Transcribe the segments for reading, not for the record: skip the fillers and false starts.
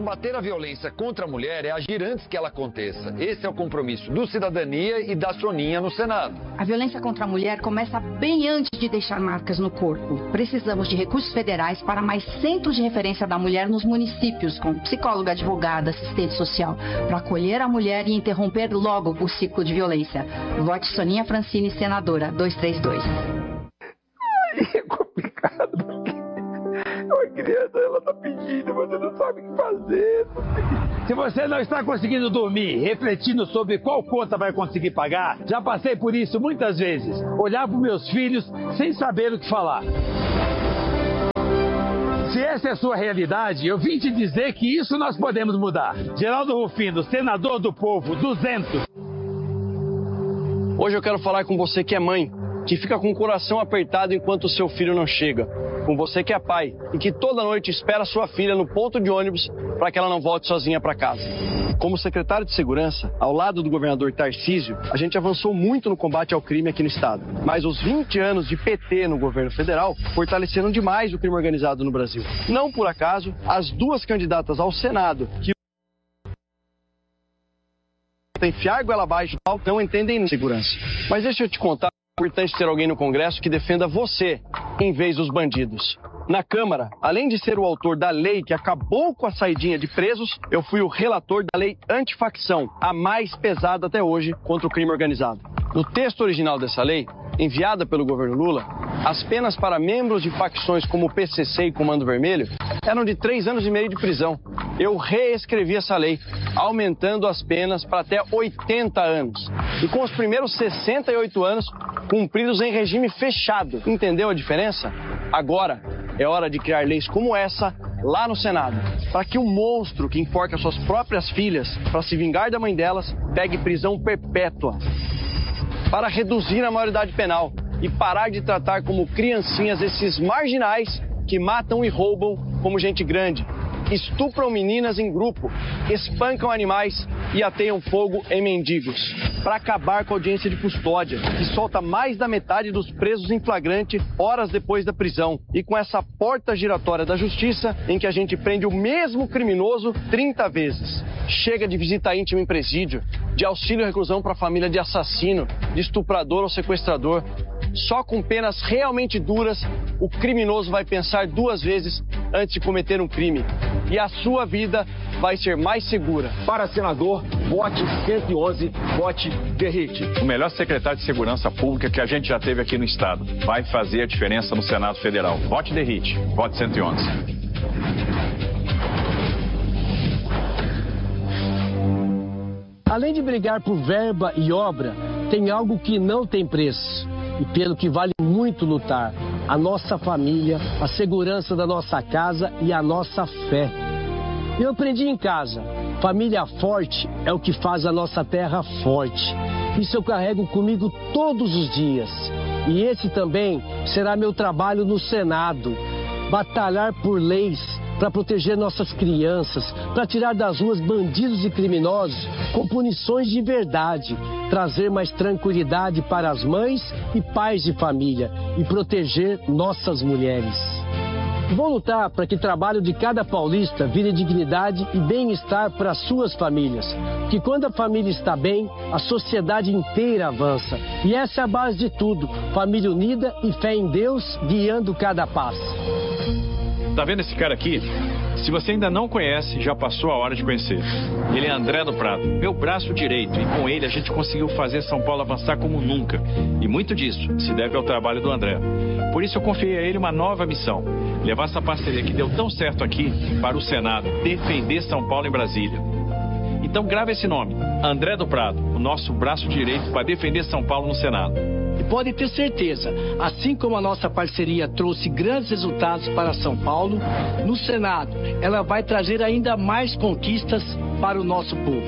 Combater a violência contra a mulher é agir antes que ela aconteça. Esse é o compromisso do Cidadania e da Soninha no Senado. A violência contra a mulher começa bem antes de deixar marcas no corpo. Precisamos de recursos federais para mais centros de referência da mulher nos municípios, com psicóloga, advogada, assistente social, para acolher a mulher e interromper logo o ciclo de violência. Vote Soninha Francine, senadora, 232. É complicado, porque uma criança, ela tá pedindo, você não sabe o que fazer. Se você não está conseguindo dormir, refletindo sobre qual conta vai conseguir pagar, já passei por isso muitas vezes. Olhar para os meus filhos sem saber o que falar. Se essa é a sua realidade, eu vim te dizer que isso nós podemos mudar. Geraldo Rufino, senador do povo, 200. Hoje eu quero falar com você que é mãe, que fica com o coração apertado enquanto o seu filho não chega. Com você que é pai e que toda noite espera sua filha no ponto de ônibus para que ela não volte sozinha para casa. Como secretário de Segurança, ao lado do governador Tarcísio, a gente avançou muito no combate ao crime aqui no estado. Mas os 20 anos de PT no governo federal fortaleceram demais o crime organizado no Brasil. Não por acaso, as duas candidatas ao Senado que enfiar goela abaixo não entendem segurança. Mas deixa eu te contar. É importante ter alguém no Congresso que defenda você, em vez dos bandidos. Na Câmara, além de ser o autor da lei que acabou com a saidinha de presos, eu fui o relator da lei antifacção, a mais pesada até hoje contra o crime organizado. No texto original dessa lei, enviada pelo governo Lula, as penas para membros de facções como o PCC e Comando Vermelho eram de 3 anos e meio de prisão. Eu reescrevi essa lei, aumentando as penas para até 80 anos. E com os primeiros 68 anos cumpridos em regime fechado. Entendeu a diferença? Agora é hora de criar leis como essa lá no Senado, para que o monstro que enforca suas próprias filhas para se vingar da mãe delas pegue prisão perpétua. Para reduzir a maioridade penal e parar de tratar como criancinhas esses marginais que matam e roubam como gente grande, estupram meninas em grupo, espancam animais e ateiam fogo em mendigos. Para acabar com a audiência de custódia, que solta mais da metade dos presos em flagrante horas depois da prisão. E com essa porta giratória da justiça, em que a gente prende o mesmo criminoso 30 vezes. Chega de visita íntima em presídio, de auxílio e reclusão para a família de assassino, de estuprador ou sequestrador. Só com penas realmente duras, o criminoso vai pensar 2 vezes antes de cometer um crime. E a sua vida vai ser mais segura. Para senador, vote 111, vote Derrite. O melhor secretário de Segurança Pública que a gente já teve aqui no estado. Vai fazer a diferença no Senado Federal. Vote Derrite, vote 111. Além de brigar por verba e obra, tem algo que não tem preço e pelo que vale muito lutar: a nossa família, a segurança da nossa casa e a nossa fé. Eu aprendi em casa: família forte é o que faz a nossa terra forte. Isso eu carrego comigo todos os dias. E esse também será meu trabalho no Senado: batalhar por leis para proteger nossas crianças, para tirar das ruas bandidos e criminosos com punições de verdade, trazer mais tranquilidade para as mães e pais de família e proteger nossas mulheres. Vou lutar para que o trabalho de cada paulista vire dignidade e bem-estar para suas famílias. Que quando a família está bem, a sociedade inteira avança. E essa é a base de tudo: família unida e fé em Deus guiando cada passo. Tá vendo esse cara aqui? Se você ainda não conhece, já passou a hora de conhecer. Ele é André do Prado, meu braço direito, e com ele a gente conseguiu fazer São Paulo avançar como nunca. E muito disso se deve ao trabalho do André. Por isso eu confiei a ele uma nova missão: levar essa parceria que deu tão certo aqui para o Senado, defender São Paulo em Brasília. Então grava esse nome: André do Prado, o nosso braço direito para defender São Paulo no Senado. E pode ter certeza, assim como a nossa parceria trouxe grandes resultados para São Paulo, no Senado ela vai trazer ainda mais conquistas para o nosso povo.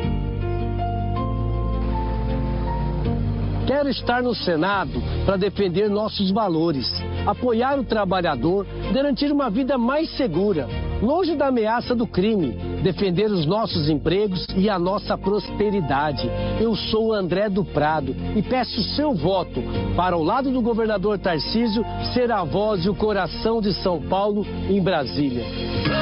Quero estar no Senado para defender nossos valores, apoiar o trabalhador, garantir uma vida mais segura, longe da ameaça do crime, defender os nossos empregos e a nossa prosperidade. Eu sou o André do Prado e peço seu voto para, ao lado do governador Tarcísio, ser a voz e o coração de São Paulo em Brasília.